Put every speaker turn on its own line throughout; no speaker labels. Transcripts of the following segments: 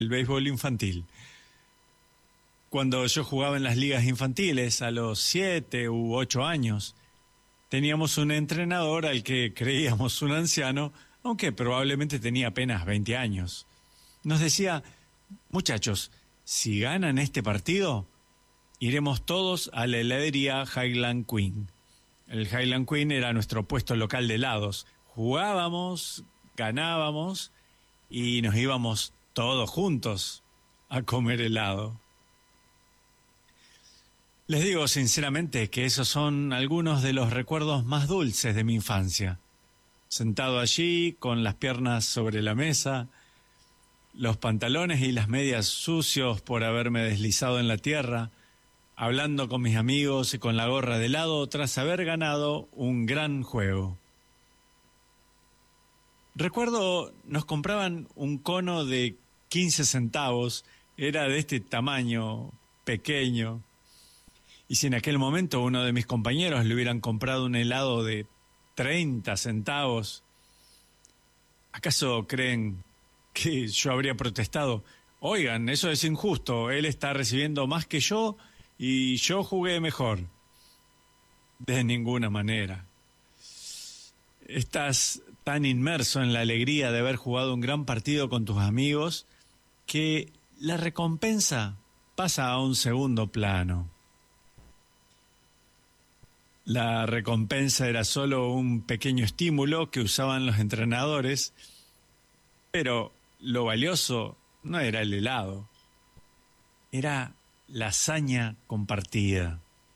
el béisbol infantil. Cuando yo jugaba en las ligas infantiles, a los 7 u 8 años, teníamos un entrenador al que creíamos un anciano, aunque probablemente tenía apenas 20 años. Nos decía: muchachos, si ganan este partido, iremos todos a la heladería Highland Queen. El Highland Queen era nuestro puesto local de helados. Jugábamos, ganábamos y nos íbamos todos juntos a comer helado. Les digo sinceramente que esos son algunos de los recuerdos más dulces de mi infancia. Sentado allí, con las piernas sobre la mesa, los pantalones y las medias sucios por haberme deslizado en la tierra, hablando con mis amigos y con la gorra de helado tras haber ganado un gran juego. Recuerdo, nos compraban un cono de 15 centavos, era de este tamaño, pequeño. Y si en aquel momento uno de mis compañeros le hubieran comprado un helado de 30 centavos, ¿acaso creen que yo habría protestado? Oigan, eso es injusto, él está recibiendo más que yo y yo jugué mejor. De ninguna manera. Estás tan inmerso en la alegría de haber jugado un gran partido con tus amigos que la recompensa pasa a un segundo plano. La recompensa era solo un pequeño estímulo que usaban los entrenadores, pero lo valioso no era el helado, era la hazaña compartida.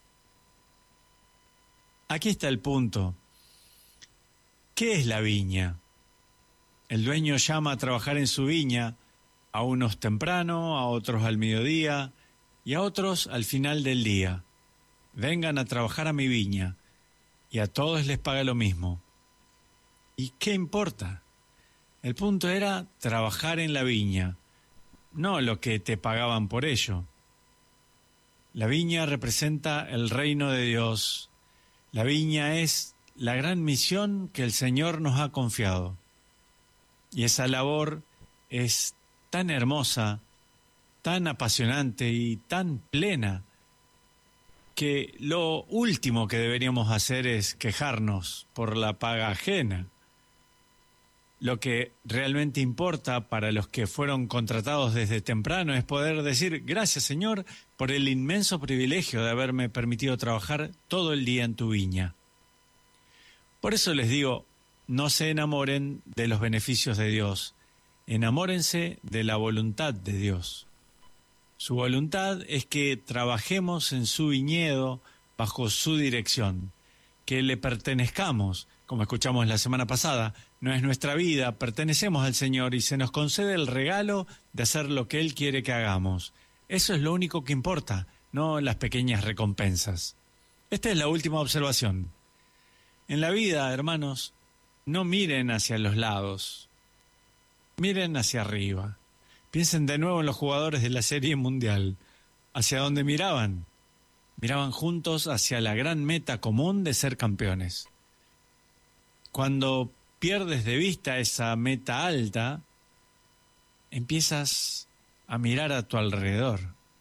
Aquí está el punto. ¿Qué es la viña? El dueño llama a trabajar en su viña, a unos temprano, a otros al mediodía y a otros al final del día. Vengan a trabajar a mi viña, y a todos les paga lo mismo. ¿Y qué importa? El punto era trabajar en la viña, no lo que te pagaban por ello. La viña representa el reino de Dios. La viña es la gran misión que el Señor nos ha confiado. Y esa labor es tan hermosa, tan apasionante y tan plena, que lo último que deberíamos hacer es quejarnos por la paga ajena. Lo que realmente importa para los que fueron contratados desde temprano es poder decir: gracias, Señor, por el inmenso privilegio de haberme permitido trabajar todo el día en tu viña. Por eso les digo, no se enamoren de los beneficios de Dios, enamórense de la voluntad de Dios. Su voluntad es que trabajemos en su viñedo bajo su dirección, que le pertenezcamos, como escuchamos la semana pasada. No es nuestra vida, pertenecemos al Señor y se nos concede el regalo de hacer lo que Él quiere que hagamos. Eso es lo único que importa, no las pequeñas recompensas. Esta es la última observación. En la vida, hermanos, no miren hacia los lados, miren hacia arriba. Piensen de nuevo en los jugadores de la Serie Mundial. ¿Hacia dónde miraban? Miraban juntos hacia la gran meta común de ser campeones. Cuando pierdes de vista esa meta alta, empiezas a mirar a tu alrededor.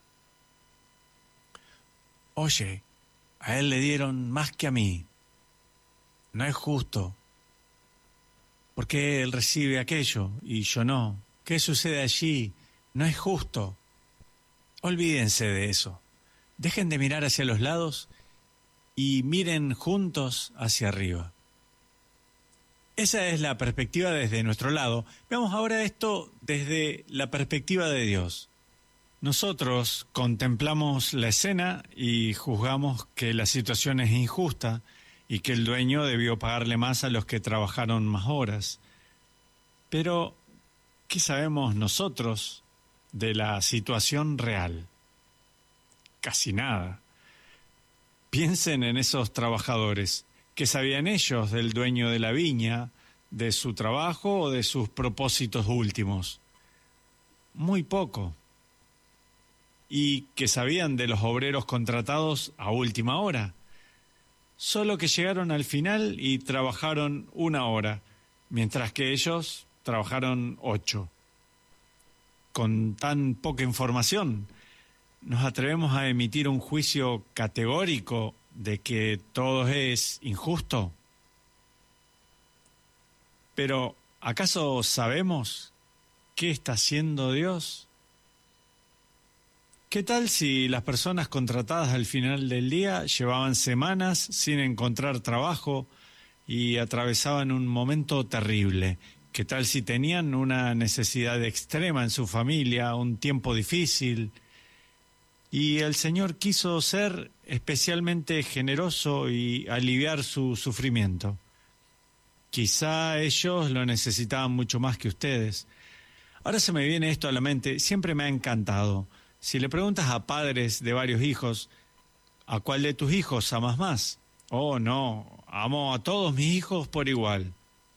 Oye, a él le dieron más que a mí. No es justo. ¿Por qué él recibe aquello y yo no? ¿Qué sucede allí? No es justo. Olvídense de eso. Dejen de mirar hacia los lados y miren juntos hacia arriba. Esa es la perspectiva desde nuestro lado. Veamos ahora esto desde la perspectiva de Dios. Nosotros contemplamos la escena y juzgamos que la situación es injusta y que el dueño debió pagarle más a los que trabajaron más horas. Pero ¿qué sabemos nosotros de la situación real? Casi nada. Piensen en esos trabajadores. ¿Qué sabían ellos del dueño de la viña, de su trabajo o de sus propósitos últimos? Muy poco. ¿Y qué sabían de los obreros contratados a última hora? Solo que llegaron al final y trabajaron 1 hora, mientras que ellos trabajaron 8. con tan poca información, nos atrevemos a emitir un juicio categórico de que todo es injusto. Pero, ¿acaso sabemos qué está haciendo Dios? ¿Qué tal si las personas contratadas al final del día llevaban semanas sin encontrar trabajo y atravesaban un momento terrible? ¿Qué tal si tenían una necesidad extrema en su familia, un tiempo difícil? Y el Señor quiso ser especialmente generoso y aliviar su sufrimiento. Quizá ellos lo necesitaban mucho más que ustedes. Ahora se me viene esto a la mente, siempre me ha encantado. Si le preguntas a padres de varios hijos, ¿a cuál de tus hijos amas más? Oh, no, amo a todos mis hijos por igual.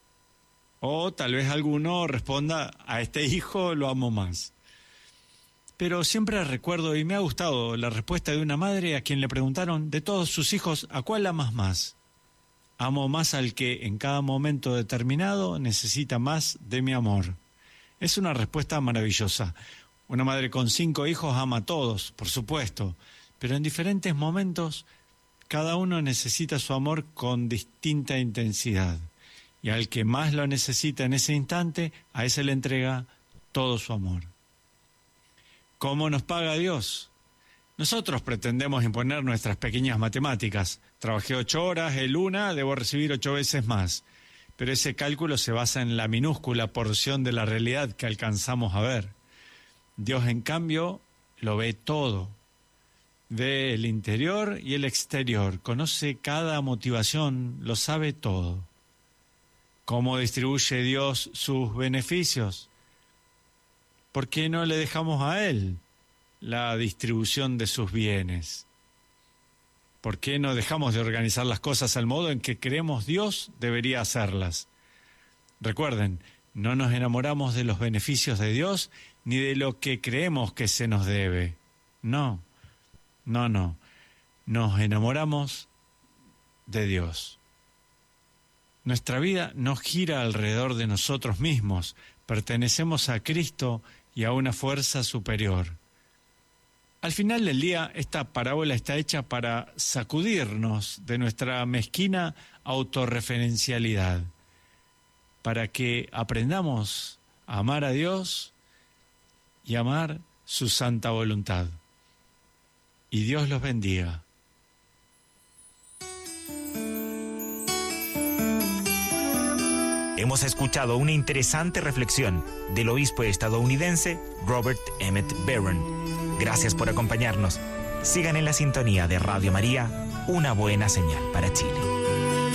O tal vez alguno responda, a este hijo lo amo más. Pero siempre recuerdo y me ha gustado la respuesta de una madre a quien le preguntaron de todos sus hijos, ¿a cuál amas más? Amo más al que en cada momento determinado necesita más de mi amor. Es una respuesta maravillosa. Una madre con 5 hijos ama a todos, por supuesto, pero en diferentes momentos cada uno necesita su amor con distinta intensidad. Y al que más lo necesita en ese instante, a ese le entrega todo su amor. ¿Cómo nos paga Dios? Nosotros pretendemos imponer nuestras pequeñas matemáticas. Trabajé 8 horas, en una debo recibir 8 veces más. Pero ese cálculo se basa en la minúscula porción de la realidad que alcanzamos a ver. Dios, en cambio, lo ve todo. Ve el interior y el exterior. Conoce cada motivación, lo sabe todo. ¿Cómo distribuye Dios sus beneficios? ¿Por qué no le dejamos a Él la distribución de sus bienes? ¿Por qué no dejamos de organizar las cosas al modo en que creemos Dios debería hacerlas? Recuerden, no nos enamoramos de los beneficios de Dios ni de lo que creemos que se nos debe. No. Nos enamoramos de Dios. Nuestra vida no gira alrededor de nosotros mismos. Pertenecemos a Cristo y a una fuerza superior. Al final del día, esta parábola está hecha para sacudirnos de nuestra mezquina autorreferencialidad, para que aprendamos a amar a Dios y amar su santa voluntad. Y Dios los bendiga.
Hemos escuchado una interesante reflexión del obispo estadounidense Robert Emmett Barron. Gracias por acompañarnos. Sigan en la sintonía de Radio María, una buena señal para Chile.